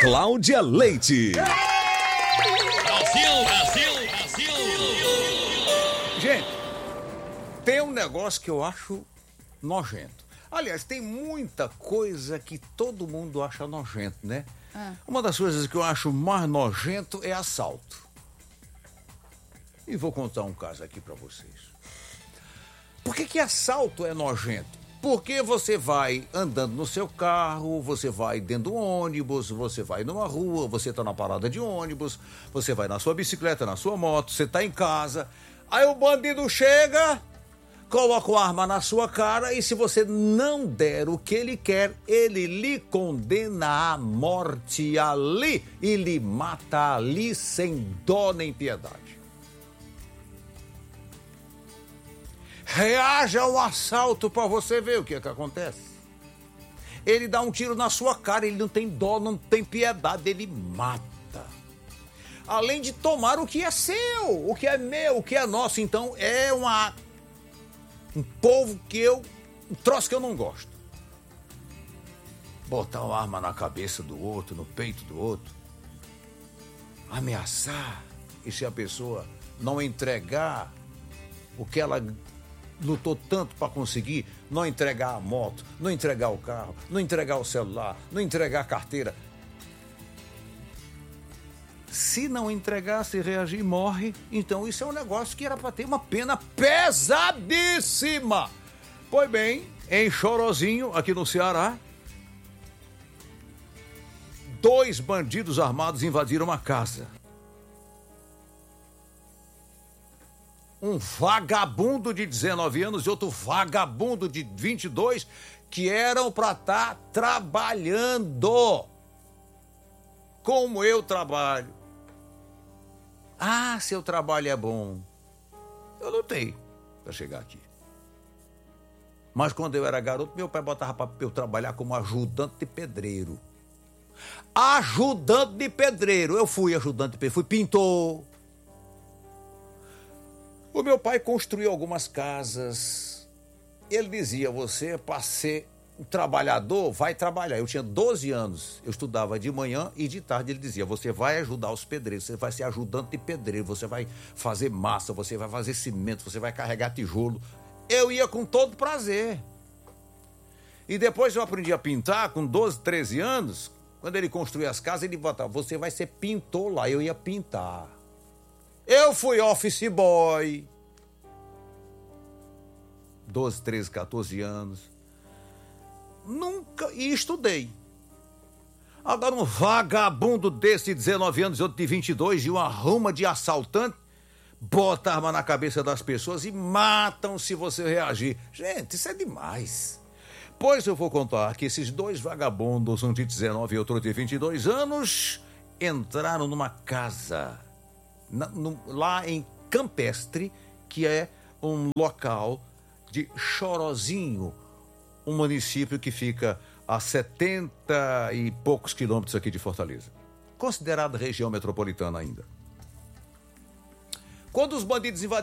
Cláudia Leite. Brasil, Brasil, Brasil. Gente, tem um negócio que eu acho nojento. Aliás, tem muita coisa que todo mundo acha nojento, né? Uma das coisas que eu acho mais nojento é assalto. E vou contar um caso aqui pra vocês. Por que assalto é nojento? Porque você vai andando no seu carro, você vai dentro do ônibus, você vai numa rua, você tá na parada de ônibus, você vai na sua bicicleta, na sua moto, você tá em casa. Aí o bandido chega, coloca uma arma na sua cara e se você não der o que ele quer, ele lhe condena à morte ali e lhe mata ali sem dó nem piedade. Reaja ao assalto para você ver o que acontece. Ele dá um tiro na sua cara, ele não tem dó, não tem piedade, ele mata. Além de tomar o que é seu, o que é meu, o que é nosso. Então é um povo um troço que eu não gosto. Botar uma arma na cabeça do outro, no peito do outro. Ameaçar. E se a pessoa não entregar o que ela lutou tanto para conseguir, não entregar a moto, não entregar o carro, não entregar o celular, não entregar a carteira. Se não entregar, se reagir, morre. Então isso é um negócio que era para ter uma pena pesadíssima. Pois bem, em Chorozinho, aqui no Ceará, 2 bandidos armados invadiram uma casa. Um vagabundo de 19 anos e outro vagabundo de 22 que eram para estar trabalhando. Como eu trabalho. Ah, seu trabalho é bom. Eu lutei para chegar aqui. Mas quando eu era garoto, meu pai botava para eu trabalhar como ajudante de pedreiro. Ajudante de pedreiro. Eu fui ajudante de pedreiro, fui pintor. O meu pai construiu algumas casas. Ele dizia, você, para ser um trabalhador, vai trabalhar. Eu tinha 12 anos, eu estudava de manhã e de tarde. Ele dizia, você vai ajudar os pedreiros, você vai ser ajudante de pedreiro, você vai fazer massa, você vai fazer cimento, você vai carregar tijolo. Eu ia com todo prazer. E depois eu aprendi a pintar com 12, 13 anos. Quando ele construía as casas, ele botava, você vai ser pintor lá. Eu ia pintar. Eu fui office boy. 12, 13, 14 anos. Nunca. E estudei. Agora um vagabundo desse de 19 anos e outro de 22 e uma ruma de assaltante bota a arma na cabeça das pessoas e matam se você reagir. Gente, isso é demais. Pois eu vou contar que esses 2 vagabundos, um de 19 e outro de 22 anos, entraram numa casa lá em Campestre, que é um local de Chorozinho, um município que fica a 70 e poucos quilômetros aqui de Fortaleza, considerada região metropolitana ainda. Quando os bandidos invadiram